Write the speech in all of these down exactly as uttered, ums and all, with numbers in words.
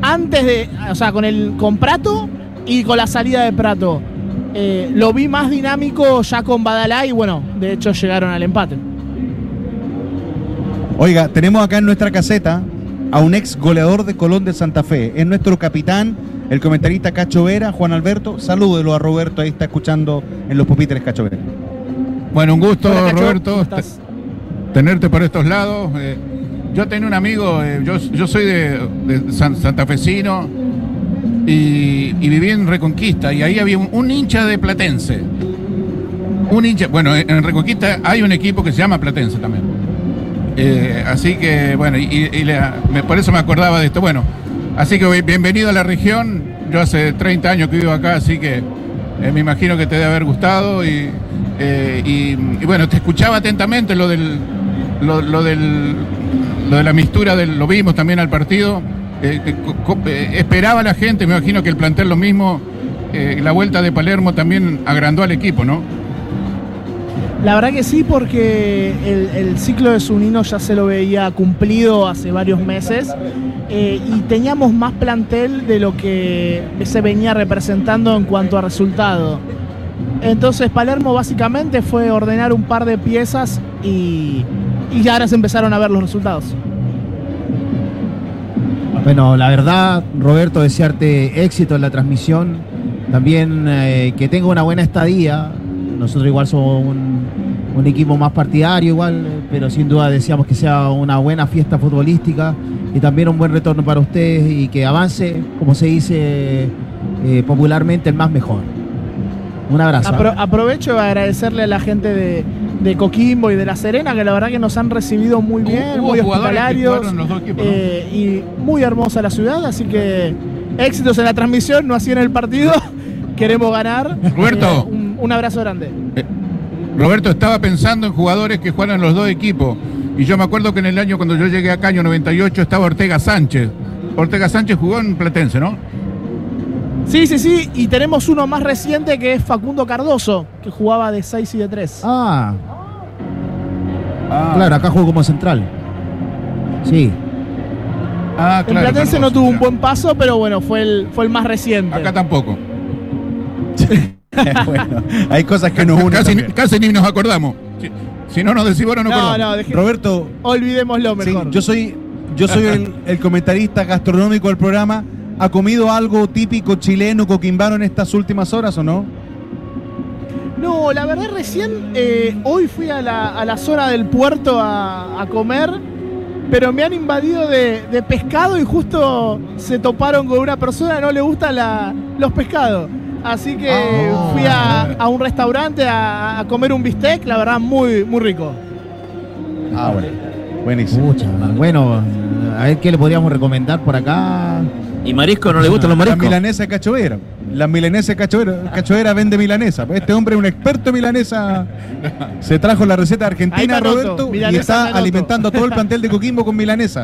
antes de, o sea, con el con Prato y con la salida de Prato. Eh, lo vi más dinámico ya con Badalá y bueno, de hecho llegaron al empate. Oiga, tenemos acá en nuestra caseta a un ex goleador de Colón de Santa Fe. Es nuestro capitán, el comentarista Cacho Vera, Juan Alberto. Salúdelo a Roberto, ahí está escuchando en los pupitres Cacho Vera. Bueno, un gusto, Hola, Cacho, Roberto, t- tenerte por estos lados. Eh, yo tenía un amigo, eh, yo, yo soy de, de San, santafesino y, y viví en Reconquista y ahí había un, un hincha de Platense. Un hincha, bueno, en Reconquista hay un equipo que se llama Platense también. Eh, así que, bueno, y, y la, me, por eso me acordaba de esto. Bueno, así que bienvenido a la región. Yo hace treinta años que vivo acá, así que eh, me imagino que te debe haber gustado. Y, eh, y, y bueno, te escuchaba atentamente lo del, lo, lo del, lo de la mistura, del, lo vimos también al partido. Eh, eh, co, eh, esperaba la gente, me imagino que el plantel lo mismo. Eh, la vuelta de Palermo también agrandó al equipo, ¿no? La verdad que sí, porque el, el ciclo de Zunino ya se lo veía cumplido hace varios meses eh, y teníamos más plantel de lo que se venía representando en cuanto a resultado. Entonces Palermo básicamente fue ordenar un par de piezas y, y ahora se empezaron a ver los resultados. Bueno, la verdad, Roberto, desearte éxito en la transmisión, también eh, que tenga una buena estadía. Nosotros igual somos un, un equipo más partidario igual, pero sin duda deseamos que sea una buena fiesta futbolística y también un buen retorno para ustedes y que avance, como se dice eh, popularmente, el más mejor. Un abrazo. Apro- aprovecho de agradecerle a la gente de, de Coquimbo y de La Serena, que la verdad que nos han recibido muy bien, Hubo muy hospitalarios, hospitalarios, los dos equipos, ¿no? eh, y muy hermosa la ciudad, así que éxitos en la transmisión, no así en el partido. Queremos ganar. Roberto. Eh, un, un abrazo grande. Eh, Roberto, estaba pensando en jugadores que juegan en los dos equipos. Y yo me acuerdo que en el año cuando yo llegué acá, año noventa y ocho, estaba Ortega Sánchez. Ortega Sánchez jugó en Platense, ¿no? Sí, sí, sí. Y tenemos uno más reciente que es Facundo Cardoso, que jugaba de seis y de tres. Ah, Ah, claro, acá jugó como central. Sí. ah, En claro, Platense Cardoso, no tuvo un claro. buen paso, pero bueno, fue el, fue el más reciente. Acá tampoco. Bueno, hay cosas que nos unen Casi, también. casi ni nos acordamos. Si, si no nos decimos, no nos No, acordamos. no, deje- Roberto, olvidémoslo sí, mejor. yo soy, yo soy el, el comentarista gastronómico del programa. ¿Ha comido algo típico chileno, coquimbano en estas últimas horas o no? No, la verdad recién eh, hoy fui a la, a la zona del puerto a, a comer, pero me han invadido de, de pescado y justo se toparon con una persona que no le gustan la, los pescados. Así que Ah. fui a, a un restaurante a, a comer un bistec, la verdad muy, muy rico. Ah, bueno. Buenísimo. Pucha, bueno, a ver qué le podríamos recomendar por acá. ¿Y marisco no le gustan los La mariscos? milanesa de Cacho Vera. La milanesa de Cacho Vera. Cacho Vera vende milanesa. Este hombre es un experto en milanesa. Se trajo la receta Ahí argentina, te anoto, Roberto, y milanesa te está anoto. alimentando a todo el plantel de Coquimbo con milanesa.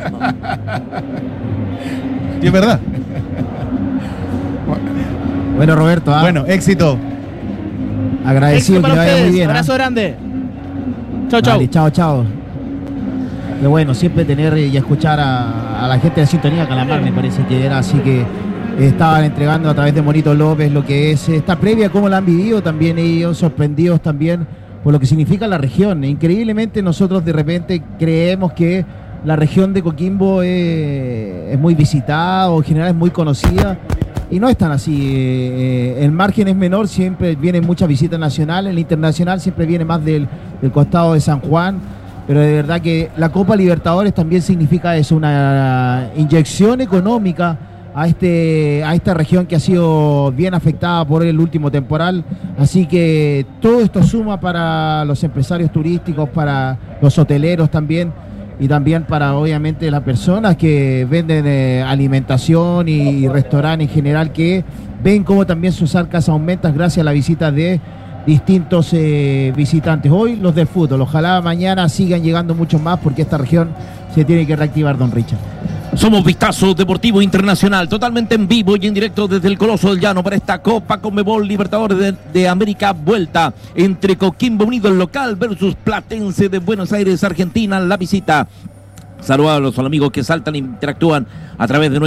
Y es verdad. Bueno, Roberto, ah, Bueno, éxito. agradecido Éxito que para le vaya muy ustedes, bien. ah. abrazo grande. Chau, chau. Vale, chao, chao. Qué bueno, siempre tener y escuchar a, a la gente de Sintonía Calamar, me parece que era así que estaban entregando a través de Monito López lo que es esta previa, cómo la han vivido también ellos, sorprendidos también por lo que significa la región. Increíblemente nosotros de repente creemos que la región de Coquimbo es, es muy visitada o en general es muy conocida. Y no es tan así, eh, el margen es menor, siempre vienen muchas visitas nacionales, el internacional siempre viene más del, del costado de San Juan, pero de verdad que la Copa Libertadores también significa eso, una inyección económica a, este, a esta región que ha sido bien afectada por el último temporal, así que todo esto suma para los empresarios turísticos, para los hoteleros también, y también para obviamente las personas que venden eh, alimentación y, y restaurantes en general, que ven cómo también sus arcas aumentan gracias a la visita de distintos eh, visitantes. Hoy los del fútbol, ojalá mañana sigan llegando muchos más porque esta región se tiene que reactivar, don Richard. Somos Vistazo Deportivo Internacional, totalmente en vivo y en directo desde el Coloso del Llano para esta Copa Conmebol Libertadores de, de América, vuelta entre Coquimbo Unido, el local, versus Platense de Buenos Aires, Argentina, la visita. Saludos a los amigos que saltan e interactúan a través de nuestro